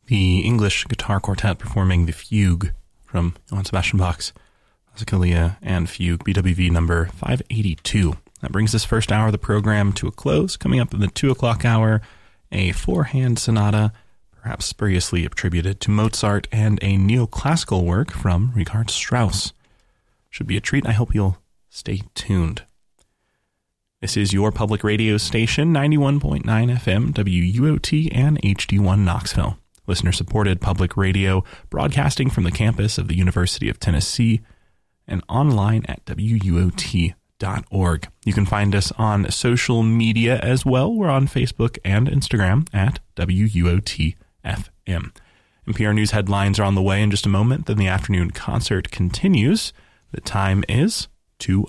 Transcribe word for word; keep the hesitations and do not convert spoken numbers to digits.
the English guitar quartet performing the Fugue from Johann Sebastian Bach's Passacaglia and Fugue, B W V number five eighty-two. That brings this first hour of the program to a close. Coming up in the two o'clock hour, a four-hand sonata, perhaps spuriously attributed to Mozart, and a neoclassical work from Richard Strauss. Should be a treat. I hope you'll stay tuned. This is your public radio station, ninety-one point nine F M, W U O T, and H D one Knoxville. Listener-supported public radio, broadcasting from the campus of the University of Tennessee and online at W U O T dot org. You can find us on social media as well. We're on Facebook and Instagram at W U O T F M. N P R News headlines are on the way in just a moment. Then the afternoon concert continues. The time is two